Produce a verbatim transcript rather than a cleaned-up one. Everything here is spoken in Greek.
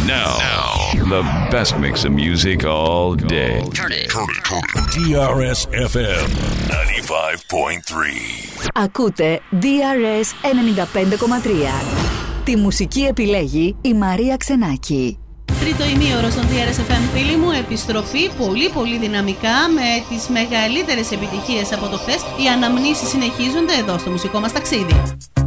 Now, now, the best mix of music all day. Turn it, turn it, turn it. ντι αρ ες εφ εμ ενενήντα πέντε κόμμα τρία. Ακούτε ντι αρ ες ενενήντα πέντε κόμμα τρία. Τη μουσική επιλέγει η Μαρία Ξενάκη. Τρίτο ημίωρο στον ντι αρ ες εφ εμ, φίλοι μου, επιστροφή πολύ πολύ δυναμικά με τις μεγαλύτερες επιτυχίες από το χθες. Οι αναμνήσεις συνεχίζονται εδώ στο μουσικό μας ταξίδι.